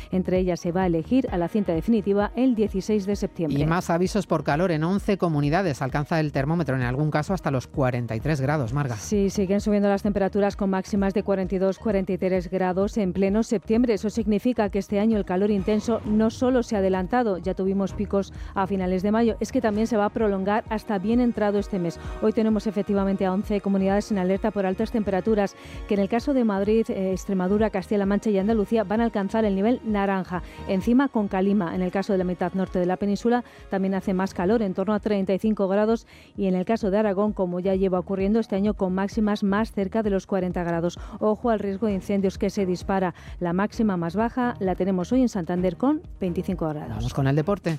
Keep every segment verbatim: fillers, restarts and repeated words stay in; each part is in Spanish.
Entre ellas se va a elegir a la cinta definitiva el dieciséis de septiembre. Y más avisos por calor en once comunidades. Alcanza el termómetro en algún caso hasta los cuarenta y tres grados, Marga. Sí, siguen subiendo las temperaturas con máximas de cuarenta y dos a cuarenta y tres grados en pleno septiembre. Eso significa que este año el calor intenso no solo se ha adelantado, ya tuvimos picos a finales de mayo, es que también se va a prolongar hasta bien entrado este mes. Hoy tenemos efectivamente a once comunidades en alerta por altas temperaturas, que en el caso de Madrid, eh, Extremadura, Castilla-La Mancha y Andalucía van a alcanzar el nivel naranja. Encima con calima. En el caso de la mitad norte de la península también hace más calor, en torno a treinta y cinco grados, y en el caso de Aragón, como ya lleva ocurriendo este año, con máximas más cerca de los cuarenta grados. Ojo al riesgo de incendios que se dispara. La máxima más baja la tenemos hoy en Santander con veinticinco grados. Vamos con el deporte.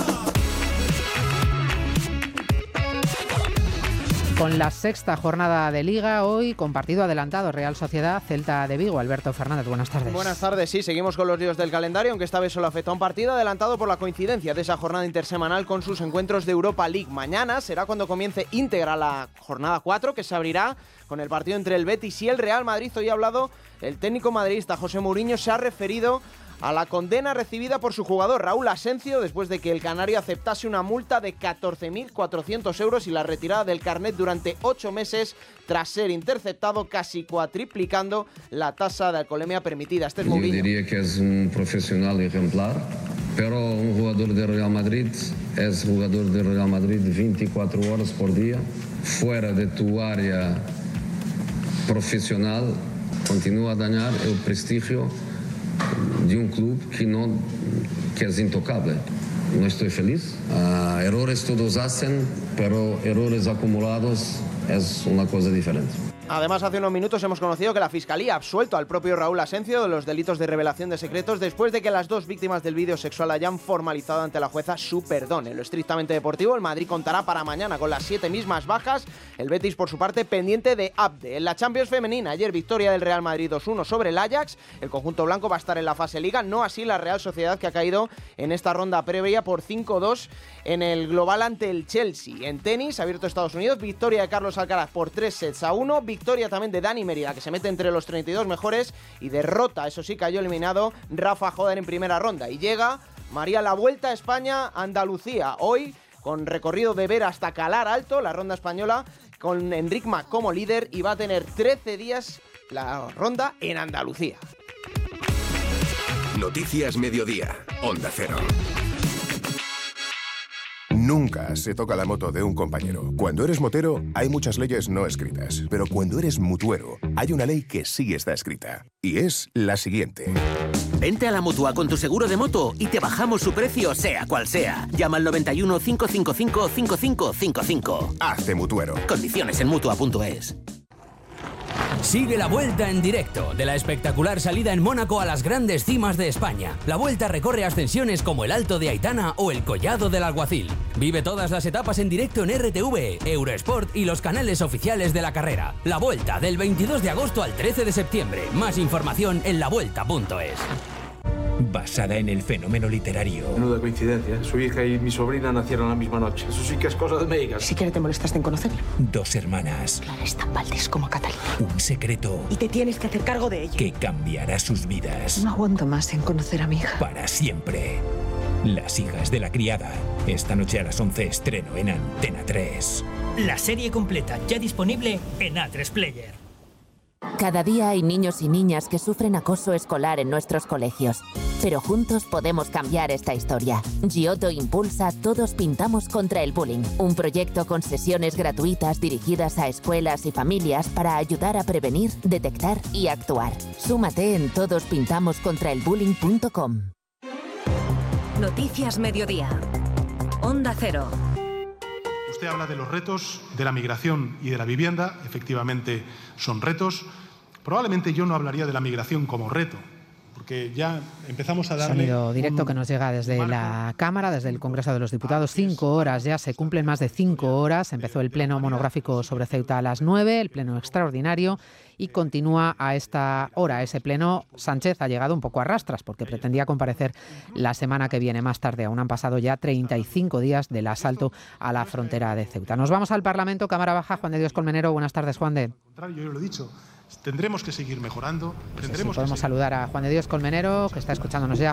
Con la sexta jornada de Liga, hoy con partido adelantado, Real Sociedad, Celta de Vigo. Alberto Fernández, buenas tardes. Buenas tardes, sí, seguimos con los líos del calendario, aunque esta vez solo afecta a un partido adelantado por la coincidencia de esa jornada intersemanal con sus encuentros de Europa League. Mañana será cuando comience íntegra la jornada cuatro, que se abrirá con el partido entre el Betis y el Real Madrid. Hoy ha hablado el técnico madridista José Mourinho, se ha referido a la condena recibida por su jugador Raúl Asencio después de que el canario aceptase una multa de catorce mil cuatrocientos euros y la retirada del carnet durante ocho meses tras ser interceptado, casi cuatriplicando la tasa de alcoholemia permitida. Este es Mourinho. Yo diría que es un profesional ejemplar, pero un jugador de Real Madrid es jugador de Real Madrid veinticuatro horas por día. Fuera de tu área profesional continúa a dañar el prestigio de un club que no que es intocable. No estoy feliz. Uh, errores todos hacen, pero errores acumulados es una cosa diferente. Además, hace unos minutos hemos conocido que la Fiscalía ha absuelto al propio Raúl Asencio de los delitos de revelación de secretos después de que las dos víctimas del vídeo sexual hayan formalizado ante la jueza su perdón. En lo estrictamente deportivo, el Madrid contará para mañana con las siete mismas bajas. El Betis, por su parte, pendiente de Abde. En la Champions femenina, ayer victoria del Real Madrid dos uno sobre el Ajax. El conjunto blanco va a estar en la fase Liga, no así la Real Sociedad, que ha caído en esta ronda previa por cinco dos en el global ante el Chelsea. En tenis, abierto Estados Unidos, victoria de Carlos Alcaraz por tres sets a uno. Victoria también de Dani Mérida, que se mete entre los treinta y dos mejores, y derrota, eso sí, cayó eliminado Rafa Joder en primera ronda. Y llega María la Vuelta a España, Andalucía, hoy con recorrido de Vera hasta Calar Alto, la ronda española, con Enric Mas como líder, y va a tener trece días la ronda en Andalucía. Noticias Mediodía, Onda Cero. Nunca se toca la moto de un compañero. Cuando eres motero, hay muchas leyes no escritas. Pero cuando eres mutuero, hay una ley que sí está escrita. Y es la siguiente. Vente a la Mutua con tu seguro de moto y te bajamos su precio, sea cual sea. Llama al noventa y uno, cinco cinco cinco, cinco cinco cinco cinco. Hazte mutuero. Condiciones en mutua punto es. Sigue la Vuelta en directo, de la espectacular salida en Mónaco a las grandes cimas de España. La Vuelta recorre ascensiones como el Alto de Aitana o el Collado del Alguacil. Vive todas las etapas en directo en R T V, Eurosport y los canales oficiales de la carrera. La Vuelta, del veintidós de agosto al trece de septiembre. Más información en la vuelta punto es. Basada en el fenómeno literario. Menuda coincidencia. Su hija y mi sobrina nacieron la misma noche. Eso sí que es cosa de médicas. Si siquiera te molestaste en conocerlo. Dos hermanas. Clara es tan Valdés como Catalina. Un secreto. Y te tienes que hacer cargo de ello. Que cambiará sus vidas. No aguanto más en conocer a mi hija. Para siempre. Las hijas de la criada. Esta noche a las once estreno en Antena tres. La serie completa ya disponible en A tres Player. Cada día hay niños y niñas que sufren acoso escolar en nuestros colegios. Pero juntos podemos cambiar esta historia. Giotto impulsa Todos Pintamos contra el Bullying, un proyecto con sesiones gratuitas dirigidas a escuelas y familias para ayudar a prevenir, detectar y actuar. Súmate en todos pintamos contra el bullying punto com. Noticias Mediodía. Onda Cero. Usted habla de los retos de la migración y de la vivienda. Efectivamente son retos. Probablemente yo no hablaría de la migración como reto, porque ya empezamos a darle... Sonido directo un... que nos llega desde la Cámara, desde el Congreso de los Diputados. Cinco horas, ya se cumplen más de cinco horas. Empezó el pleno monográfico sobre Ceuta a las nueve, el pleno extraordinario, y continúa a esta hora. Ese pleno, Sánchez ha llegado un poco a rastras, porque pretendía comparecer la semana que viene. Más tarde aún han pasado ya treinta y cinco días del asalto a la frontera de Ceuta. Nos vamos al Parlamento, Cámara Baja. Juan de Dios Colmenero, buenas tardes, Juan de. Al contrario, yo lo he dicho. Tendremos que seguir mejorando. Tendremos sí, podemos que seguir... saludar a Juan de Dios Colmenero, que está escuchándonos ya.